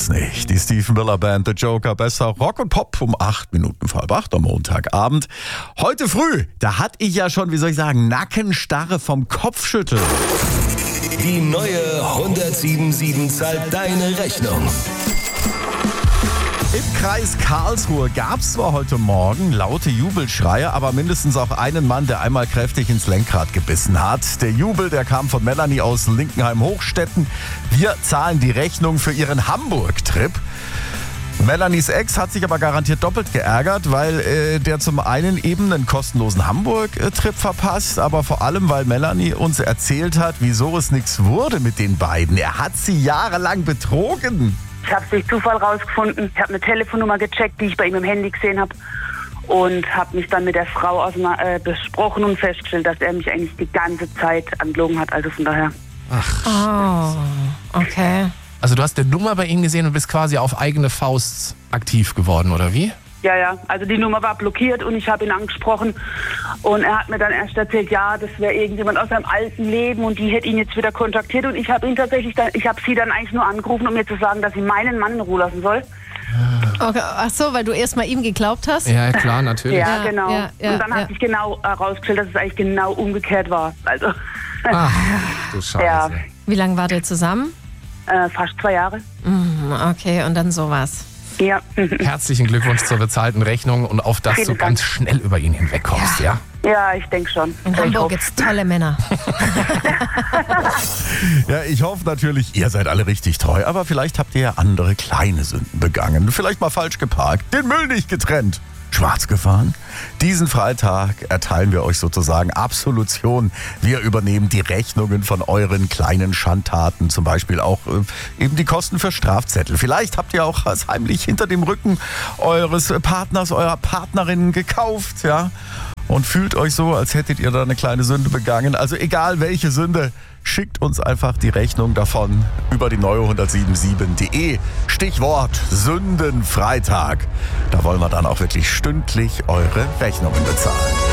es nicht. Die Stephen Miller Band, The Joker, besser Rock und Pop um 8:05 am Montagabend. Heute früh, da hatte ich ja schon, Nackenstarre vom Kopfschütteln. Die neue 107.7 zahlt deine Rechnung. Im Kreis Karlsruhe gab es zwar heute Morgen laute Jubelschreie, aber mindestens auch einen Mann, der einmal kräftig ins Lenkrad gebissen hat. Der Jubel, der kam von Melanie aus Linkenheim-Hochstetten. Wir zahlen die Rechnung für ihren Hamburg-Trip. Melanies Ex hat sich aber garantiert doppelt geärgert, weil der zum einen eben einen kostenlosen Hamburg-Trip verpasst, aber vor allem, weil Melanie uns erzählt hat, wieso es nichts wurde mit den beiden. Er hat sie jahrelang betrogen. Ich habe es durch Zufall rausgefunden. Ich habe eine Telefonnummer gecheckt, die ich bei ihm im Handy gesehen habe. Und habe mich dann mit der Frau besprochen und festgestellt, dass er mich eigentlich die ganze Zeit angelogen hat. Also von daher. Ach. Oh, okay. Also du hast eine Nummer bei ihm gesehen und bist quasi auf eigene Faust aktiv geworden, oder wie? Ja. Also die Nummer war blockiert und ich habe ihn angesprochen. Und er hat mir dann erst erzählt, ja, das wäre irgendjemand aus seinem alten Leben und die hätte ihn jetzt wieder kontaktiert. Und ich habe ihn tatsächlich ich habe sie dann eigentlich nur angerufen, um mir zu sagen, dass sie meinen Mann in Ruhe lassen soll. Okay. Ach so, weil du erst mal ihm geglaubt hast? Ja, klar, natürlich. Ja, genau. Ja, und dann hat sich genau herausgestellt, dass es eigentlich genau umgekehrt war. Also. Ach, du Scheiße. Ja. Wie lange wart ihr zusammen? Fast 2 Jahre. Okay, und dann sowas. Ja. Herzlichen Glückwunsch zur bezahlten Rechnung und auf dass Vielen du ganz schnell über ihn hinwegkommst, ja? Ja, ich denke schon. In Hamburg gibt's tolle Männer. Ja, ich hoffe natürlich, ihr seid alle richtig treu, aber vielleicht habt ihr ja andere kleine Sünden begangen. Vielleicht mal falsch geparkt, den Müll nicht getrennt, schwarz gefahren. Diesen Freitag erteilen wir euch sozusagen Absolution. Wir übernehmen die Rechnungen von euren kleinen Schandtaten, zum Beispiel auch eben die Kosten für Strafzettel. Vielleicht habt ihr auch was heimlich hinter dem Rücken eures Partners, eurer Partnerin gekauft, ja? Und fühlt euch so, als hättet ihr da eine kleine Sünde begangen. Also egal welche Sünde, schickt uns einfach die Rechnung davon über die neue 107.7.de. Stichwort Sündenfreitag. Da wollen wir dann auch wirklich stündlich eure Rechnungen bezahlen.